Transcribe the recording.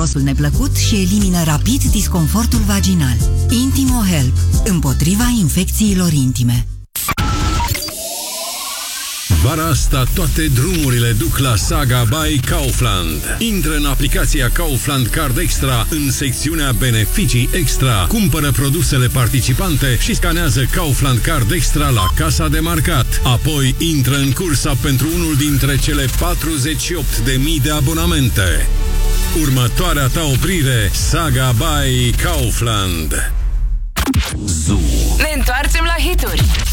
mirosul neplăcut și elimină rapid disconfortul vaginal. Intimo Help. Împotriva infecțiilor intime. Vara asta toate drumurile duc la Saga by Kaufland. Intră în aplicația Kaufland Card Extra în secțiunea Beneficii Extra. Cumpără produsele participante și scanează Kaufland Card Extra la casa de marcat. Apoi intră în cursa pentru unul dintre cele 48.000 de abonamente. Următoarea ta oprire, Saga by Kaufland. Ne întoarcem la hituri.